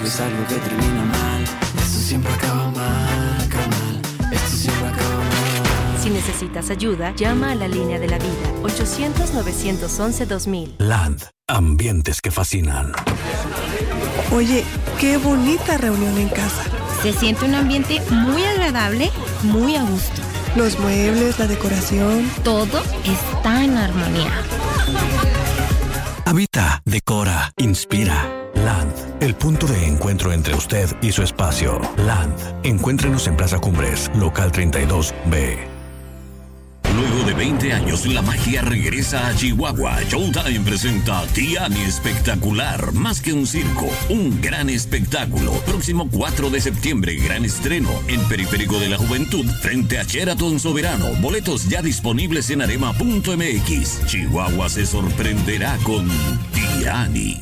es algo que termina mal. Esto siempre acaba mal, carnal. Esto siempre acaba mal. Si necesitas ayuda, llama a la línea de la vida. 800-911-2000. Land. Ambientes que fascinan. Oye, qué bonita reunión en casa. Se siente un ambiente muy agradable, muy a gusto. Los muebles, la decoración. Todo está en armonía. Habita, decora, inspira. Land, el punto de encuentro entre usted y su espacio. Land, encuéntrenos en Plaza Cumbres, local 32B. Luego de 20 años, la magia regresa a Chihuahua. Showtime presenta Tiani Espectacular. Más que un circo, un gran espectáculo. Próximo 4 de septiembre, gran estreno en Periférico de la Juventud, frente a Sheraton Soberano. Boletos ya disponibles en arema.mx. Chihuahua se sorprenderá con Tiani.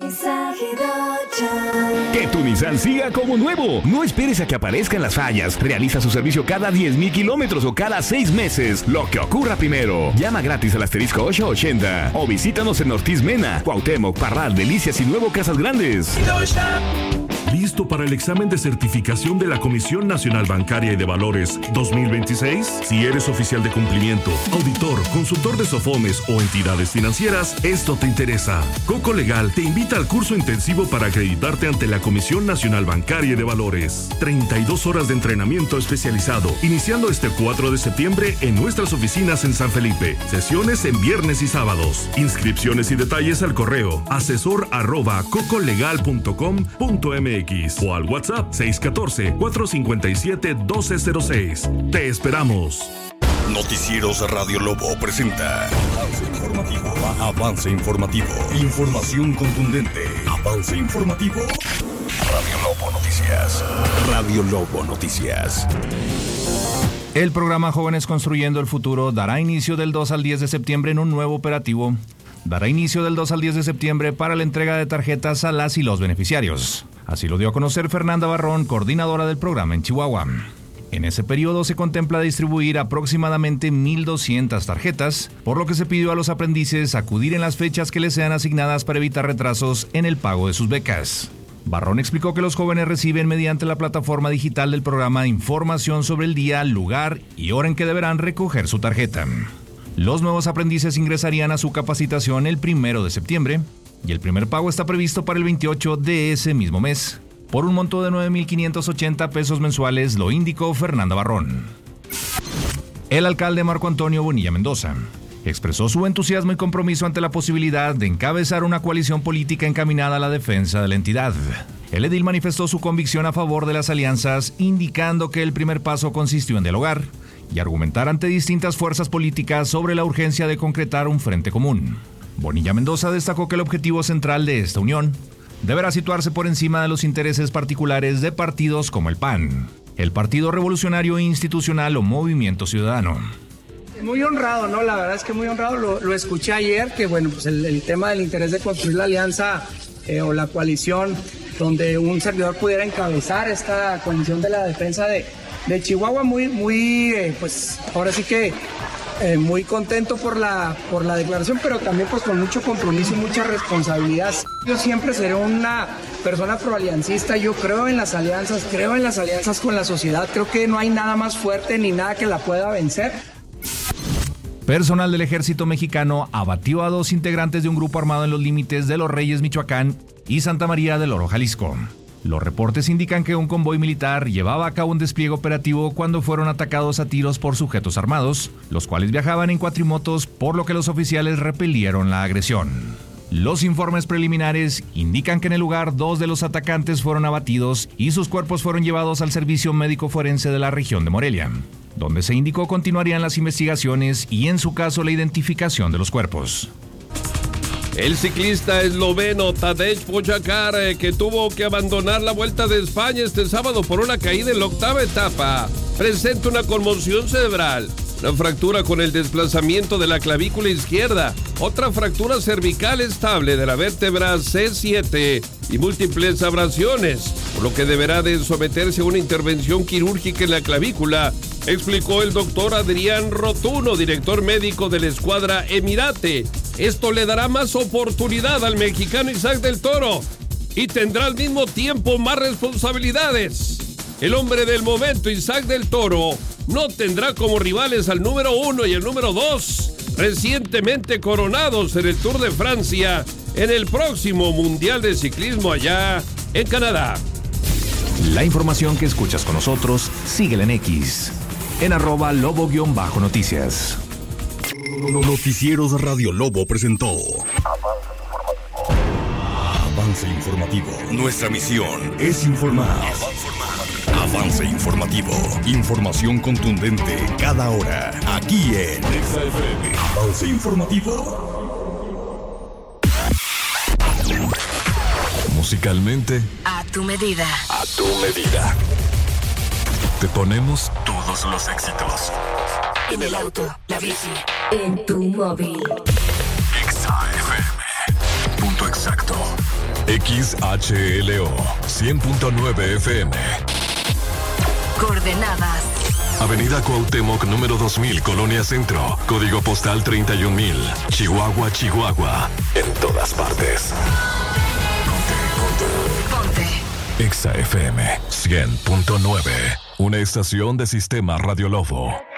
Que tu Nissan siga como nuevo. No esperes a que aparezcan las fallas. Realiza su servicio cada 10,000 kilómetros o cada 6 meses. Lo que ocurra primero. Llama gratis al asterisco 880 o visítanos en Ortiz Mena, Cuauhtémoc, Parral, Delicias y Nuevo Casas Grandes. ¿Listo para el examen de certificación de la Comisión Nacional Bancaria y de Valores 2026? Si eres oficial de cumplimiento, auditor, consultor de SOFOMES o entidades financieras, esto te interesa. Coco Legal te invita al curso intensivo para acreditarte ante la Comisión Nacional Bancaria y de Valores. 32 horas de entrenamiento especializado, iniciando este 4 de septiembre en nuestras oficinas en San Felipe. Sesiones en viernes y sábados. Inscripciones y detalles al correo asesor@cocolegal.com.mx o al WhatsApp 614-457-1206. Te esperamos. Noticieros Radio Lobo presenta Avance Informativo. Avance Informativo. Información contundente. Avance Informativo. Radio Lobo Noticias. Radio Lobo Noticias. El programa Jóvenes Construyendo el Futuro dará inicio del 2 al 10 de septiembre en un nuevo operativo. Dará inicio del 2 al 10 de septiembre para la entrega de tarjetas a las y los beneficiarios. Así lo dio a conocer Fernanda Barrón, coordinadora del programa en Chihuahua. En ese periodo se contempla distribuir aproximadamente 1,200 tarjetas, por lo que se pidió a los aprendices acudir en las fechas que les sean asignadas para evitar retrasos en el pago de sus becas. Barrón explicó que los jóvenes reciben mediante la plataforma digital del programa información sobre el día, lugar y hora en que deberán recoger su tarjeta. Los nuevos aprendices ingresarían a su capacitación el 1 de septiembre y el primer pago está previsto para el 28 de ese mismo mes, por un monto de 9,580 pesos mensuales, lo indicó Fernanda Barrón. El alcalde Marco Antonio Bonilla Mendoza expresó su entusiasmo y compromiso ante la posibilidad de encabezar una coalición política encaminada a la defensa de la entidad. El edil manifestó su convicción a favor de las alianzas, indicando que el primer paso consistió en dialogar y argumentar ante distintas fuerzas políticas sobre la urgencia de concretar un frente común. Bonilla Mendoza destacó que el objetivo central de esta unión deberá situarse por encima de los intereses particulares de partidos como el PAN, el Partido Revolucionario Institucional o Movimiento Ciudadano. Muy honrado, ¿no? La verdad es que muy honrado. Lo escuché ayer, que bueno, pues el tema del interés de construir la alianza o la coalición donde un servidor pudiera encabezar esta coalición de la defensa de Chihuahua, pues ahora sí que muy contento por la declaración, pero también pues con mucho compromiso y mucha responsabilidad. Yo siempre seré una persona proaliancista, yo creo en las alianzas con la sociedad, creo que no hay nada más fuerte ni nada que la pueda vencer. Personal del Ejército Mexicano abatió a 2 integrantes de un grupo armado en los límites de Los Reyes, Michoacán y Santa María del Oro, Jalisco. Los reportes indican que un convoy militar llevaba a cabo un despliegue operativo cuando fueron atacados a tiros por sujetos armados, los cuales viajaban en cuatrimotos, por lo que los oficiales repelieron la agresión. Los informes preliminares indican que en el lugar 2 de los atacantes fueron abatidos y sus cuerpos fueron llevados al Servicio Médico Forense de la región de Morelia, donde se indicó continuarían las investigaciones y en su caso la identificación de los cuerpos. El ciclista esloveno Tadej Pogačar, que tuvo que abandonar la Vuelta de España este sábado por una caída en la 8ª etapa, presenta una conmoción cerebral, una fractura con el desplazamiento de la clavícula izquierda, otra fractura cervical estable de la vértebra C7 y múltiples abrasiones, por lo que deberá de someterse a una intervención quirúrgica en la clavícula, explicó el doctor Adrián Rotuno, director médico de la escuadra Emirate. Esto le dará más oportunidad al mexicano Isaac del Toro y tendrá al mismo tiempo más responsabilidades. El hombre del momento, Isaac del Toro, no tendrá como rivales al número 1 y el número 2, recientemente coronados en el Tour de Francia, en el próximo Mundial de Ciclismo allá en Canadá. La información que escuchas con nosotros, síguela en X, en @lobo_noticias. Noticieros Radio Lobo presentó Avance Informativo. Nuestra misión es informar. Avance Informativo. Información contundente cada hora. Aquí en XFM. Avance Informativo. Musicalmente, A tu medida. a tu medida. Te ponemos todos los éxitos. En el auto, la bici, en tu móvil. XFM. Punto exacto. XHLO 100.9 FM. Coordenadas. Avenida Cuauhtémoc, número 2000, Colonia Centro. Código postal 31000. Chihuahua, Chihuahua. En todas partes. Ponte. XFM 100.9. Una estación de Sistema Radio Lobo.